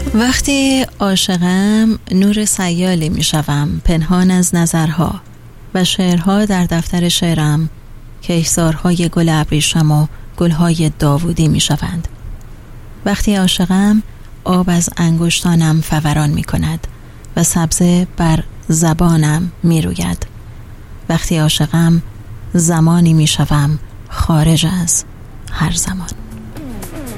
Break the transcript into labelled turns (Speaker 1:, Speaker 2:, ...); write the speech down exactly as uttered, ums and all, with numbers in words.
Speaker 1: وقتی عاشقم نور سیالی می شوم پنهان از نظرها و شعرها در دفتر شعرم کهسارهای گل ابریشم و گلهای داوودی می شوند. وقتی عاشقم آب از انگشتانم فوران می کند و سبزه بر زبانم می روید. وقتی عاشقم زمانی می شوم خارج از هر زمان.